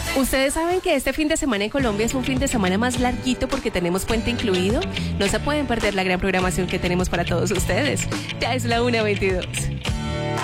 Ustedes saben que este fin de semana en Colombia es un fin de semana más larguito porque tenemos puente incluido. No se pueden perder la gran programación que tenemos para todos ustedes. Ya es la 1:22.